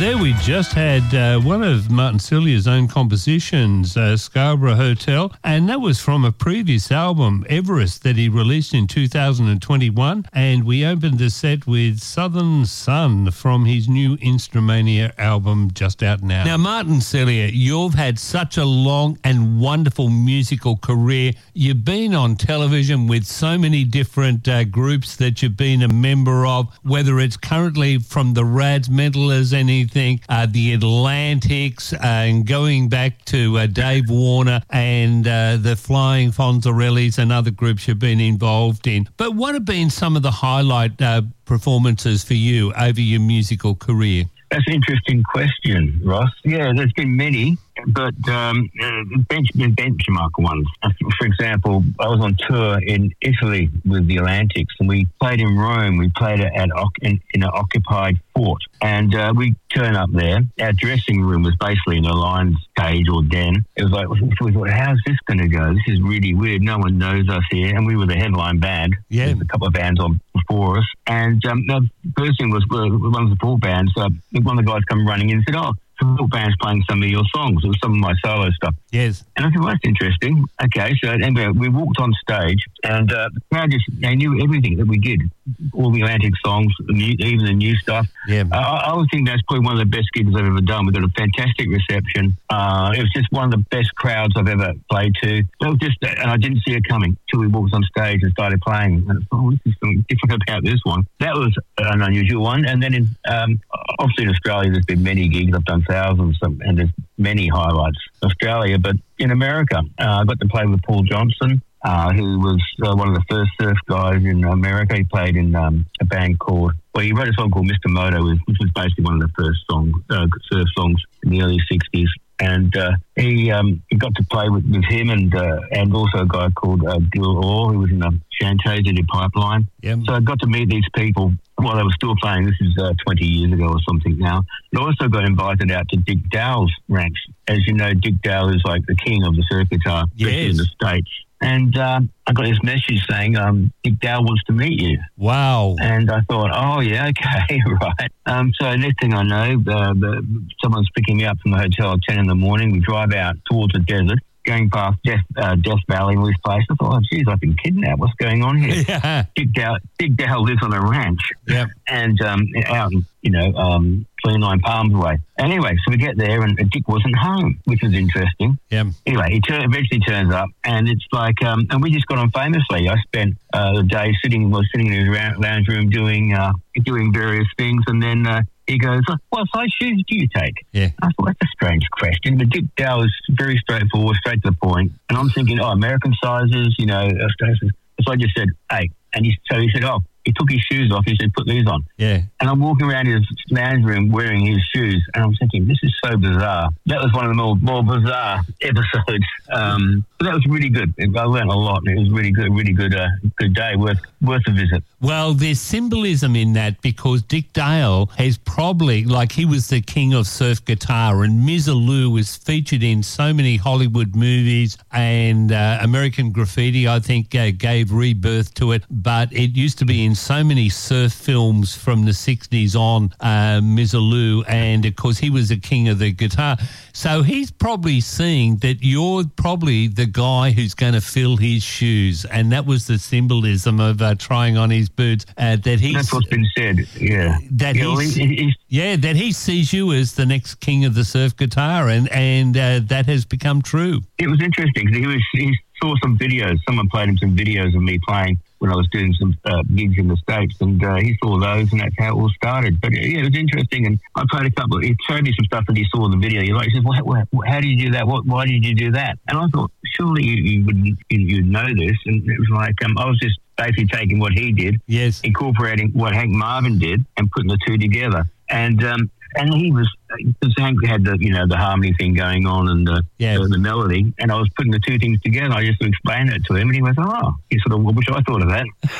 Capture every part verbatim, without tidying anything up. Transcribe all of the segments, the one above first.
there we just had uh, one of Martin Celia's own compositions, uh, Scarborough Hotel, and that was from a previous album, Everest, that he released in two thousand twenty-one, and we opened the set with Southern Sun from his new Instrumania album just out now. Now, Martin Celia, you've had such a long and wonderful musical career. You've been on television with so many different uh, groups that you've been a member of, whether it's currently from the Rads Mentalers, anything, uh, the Atlantics, uh, and going back to uh, Dave Warner and uh, the Flying Fonzarellis and other groups you've been involved in. But what have been some of the highlight uh, performances for you over your musical career? That's an interesting question, Ross. Yeah, there's been many, but um, bench, benchmark ones. For example, I was on tour in Italy with the Atlantics, and we played in Rome. We played at in, in an occupied fort, and uh, we turned up there. Our dressing room was basically in a lion's cage or den. It was like, we thought, how's this going to go? This is really weird. No one knows us here, and we were the headline band. Yeah, There's a couple of bands on before us, and um, the person was uh, one of the support bands. Uh, one of the guys come running in and said, "Oh, support band's playing some of your songs." It was some of my solo stuff. Yes. And I thought, well, that's interesting. Okay, so anyway, we walked on stage, and uh, the crowd just, they knew everything that we did. All the Atlantic songs, the new, even the new stuff. Yeah. Uh, I, I would think that's probably one of the best gigs I've ever done. We got a fantastic reception. Uh, it was just one of the best crowds I've ever played to. It was just, and I didn't see it coming till we walked on stage and started playing. And I thought, oh, this is something different about this one. That was an unusual one. And then in, um, obviously in Australia, there's been many gigs. I've done thousands, and there's many highlights in Australia. But in America, uh, I got to play with Paul Johnson, uh, who was uh, one of the first surf guys in America. He played in um, a band called, well, he wrote a song called Mister Moto, which was basically one of the first song, uh, surf songs in the early sixties. And uh, he um, he got to play with, with him and uh, and also a guy called uh, Gil Orr, who was in the Shantasia Pipeline. Yep. So I got to meet these people while they were still playing. This is uh, twenty years ago or something now. I also got invited out to Dick Dale's ranch. As you know, Dick Dale is like the king of the surf guitar, especially yes. in the States. And uh, I got this message saying, um, Dick Dale wants to meet you. Wow. And I thought, oh, yeah, okay, right. Um, so next thing I know, the, the, someone's picking me up from the hotel at ten in the morning. We drive out towards the desert, going past Death, uh, Death Valley and all this place. I thought, oh, geez, I've been kidnapped. What's going on here? Yeah. Dick Dale, Dick Dale lives on a ranch. Yep. And um, out in, you know, um, twenty-nine Palms away. Anyway, so we get there and Dick wasn't home, which was interesting. Yeah. Anyway, he turn, eventually turns up, and it's like, um, and we just got on famously. I spent uh, the day sitting, was sitting in his lounge room doing uh, doing various things, and then uh, he goes, "What size shoes do you take?" Yeah. I thought, that's a strange question, but Dick Dale is very straightforward, straight to the point, and I'm thinking, oh, American sizes, you know. So I just said, "Hey," and he, so he said, "Oh." He took his shoes off. He said, "Put these on." Yeah. And I'm walking around his lounge room wearing his shoes, and I'm thinking, this is so bizarre. That was one of the more, more bizarre episodes. Um, but that was really good. I learned a lot, and it was really good, really good, uh, good day, worth worth a visit. Well, there's symbolism in that because Dick Dale has probably, like he was the king of surf guitar, and Misirlou was featured in so many Hollywood movies, and uh, American Graffiti, I think, uh, gave rebirth to it. But it used to be in so many surf films from the sixties on, uh, Misirlou, and of course he was the king of the guitar. So he's probably seeing that you're probably the guy who's going to fill his shoes, and that was the symbolism of uh, trying on his boots. Uh, that he's, That's what's been said, yeah. That yeah, well, he's, he, he's, yeah, that he sees you as the next king of the surf guitar, and, and uh, that has become true. It was interesting because he, was, he saw some videos. Someone played him some videos of me playing when I was doing some uh, gigs in the States, and uh, he saw those, and that's how it all started. But yeah, it was interesting, and I played a couple. He showed me some stuff that he saw in the video. He like, he says, well, how, how did you do that? What, why did you do that? And I thought, surely you, you would you, you'd know this. And it was like, um, I was just basically taking what he did, yes, incorporating what Hank Marvin did, and putting the two together. And um, and he was, because Hank had the, you know, the harmony thing going on and the, yes. the, the melody, and I was putting the two things together. I just explained it to him, and he went, oh, he sort of, I wish I thought of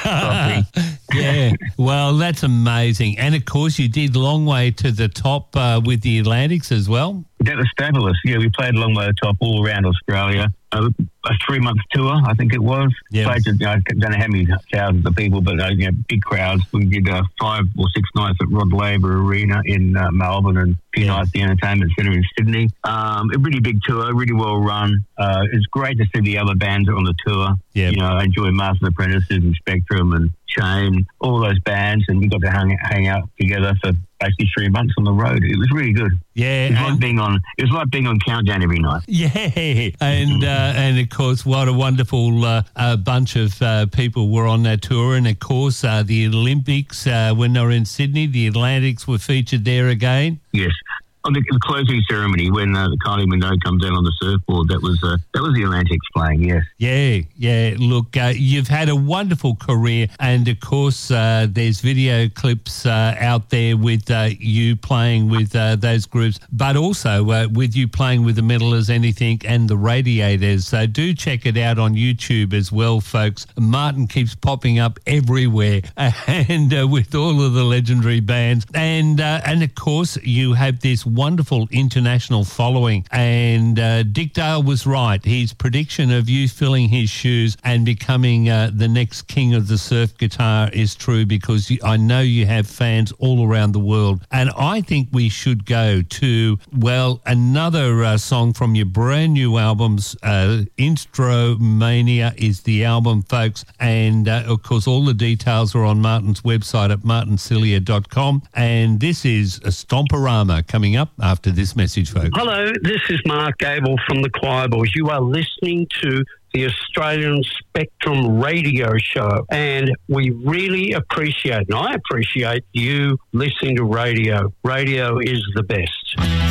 that. Yeah, well, that's amazing. And of course, you did Long Way to the Top uh, with the Atlantics as well. That was fabulous. Yeah, we played Long Way to the Top all around Australia. a, a three-month tour, I think it was. Yep. Played to, you know, I don't know how many thousands of people, but uh, you know, big crowds. We did uh, five or six nights at Rod Laver Arena in uh, Melbourne and a few Yeah. nights at the Entertainment Centre in Sydney. Um, a really big tour, really well run. Uh, it's great to see the other bands on the tour. Yep. You know, I enjoy Master Apprentices and Spectrum and Chain, all those bands, and we got to hang, hang out together for basically three months on the road. It was really good. Yeah, It was and- like being on. It was like being on Countdown every night. Yeah, and uh, and of course, what a wonderful uh, uh, bunch of uh, people were on that tour. And of course, uh, the Olympics uh, when they were in Sydney, the Atlantics were featured there again. Yes. On the, the closing ceremony, when uh, Kylie Minogue comes down on the surfboard, that was uh, that was the Atlantics playing. Yes. Yeah, yeah. Look, uh, you've had a wonderful career, and of course, uh, there's video clips uh, out there with uh, you playing with uh, those groups, but also uh, with you playing with the Metal as Anything and the Radiators. So do check it out on YouTube as well, folks. Martin keeps popping up everywhere, and uh, with all of the legendary bands, and uh, and of course, you have this wonderful international following. And uh, Dick Dale was right. His prediction of you filling his shoes and becoming uh, the next king of the surf guitar is true, because you, I know you have fans all around the world. And I think we should go to, well, another uh, song from your brand new albums. uh, Instromania is the album, folks. And uh, of course, all the details are on Martin's website at martin cilia dot com. And this is a Stomporama coming up after this message, folks. Hello, this is Mark Gable from the Choir Boys. You are listening to the Australian Spectrum Radio Show, and we really appreciate, and I appreciate you listening to radio. Radio is the best.